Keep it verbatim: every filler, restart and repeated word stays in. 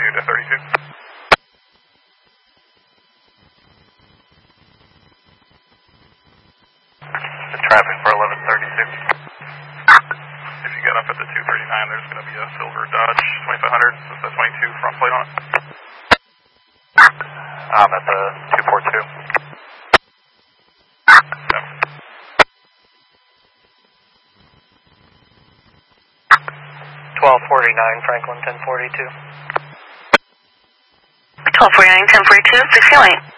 continue to thirty-two. The traffic for eleven thirty-two. If you get up at the two thirty-nine, there's going to be a silver Dodge twenty-five hundred with a twenty-two front plate on it. I'm at the two forty-two. Yep. twelve forty-nine, Franklin ten forty-two. twelve forty-nine, ten forty-two, please go in.